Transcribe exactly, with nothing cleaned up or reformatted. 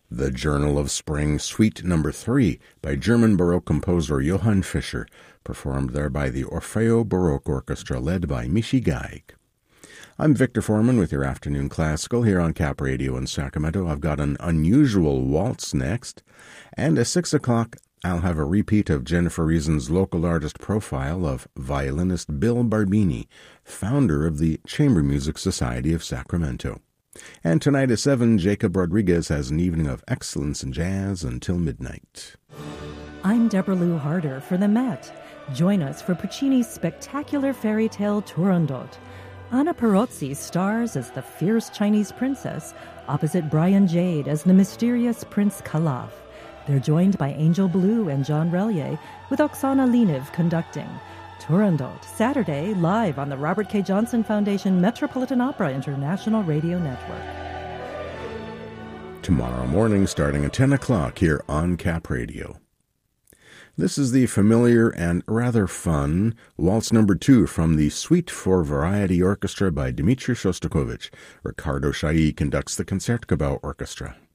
The Journal of Spring, Suite Number three, by German Baroque composer Johann Fischer, performed there by the Orfeo Baroque Orchestra, led by Michi Geig. I'm Victor Foreman with your Afternoon Classical here on Cap Radio in Sacramento. I've got an unusual waltz next, and at six o'clock I'll have a repeat of Jennifer Reason's local artist profile of violinist Bill Barbini, founder of the Chamber Music Society of Sacramento. And tonight at seven, Jacob Rodriguez has an evening of excellence in jazz until midnight. I'm Deborah Lou Harder for the Met. Join us for Puccini's spectacular fairy tale Turandot. Anna Perozzi stars as the fierce Chinese princess, opposite Brian Jade as the mysterious Prince Kalaf. They're joined by Angel Blue and John Relier, with Oksana Leniv conducting. Turandot, Saturday, live on the Robert K. Johnson Foundation Metropolitan Opera International Radio Network. Tomorrow morning, starting at ten o'clock here on Cap Radio. This is the familiar and rather fun Waltz Number two from the Suite for Variety Orchestra by Dmitri Shostakovich. Ricardo Chailly conducts the Concertgebouw Orchestra.